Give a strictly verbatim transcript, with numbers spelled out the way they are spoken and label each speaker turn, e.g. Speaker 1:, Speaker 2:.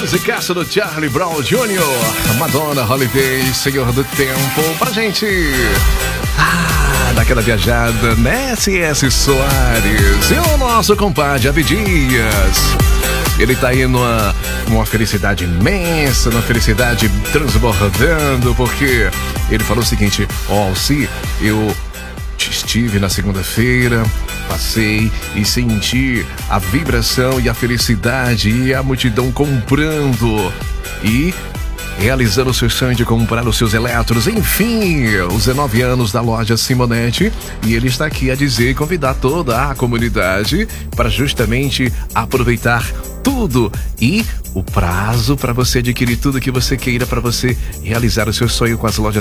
Speaker 1: Musicaço do Charlie Brown Júnior Madonna Holiday, Senhor do Tempo, pra gente ah, daquela viajada, né? S S Soares e o nosso compadre Abdias. Ele tá aí numa, numa felicidade imensa, numa felicidade transbordando, porque ele falou o seguinte: ó, oh, se eu estive na segunda-feira, passei e senti a vibração e a felicidade e a multidão comprando e realizando o seu sonho de comprar os seus eletros. Enfim, os dezenove anos da loja Simonetti, e ele está aqui a dizer e convidar toda a comunidade para justamente aproveitar tudo e o prazo para você adquirir tudo que você queira, para você realizar o seu sonho com as lojas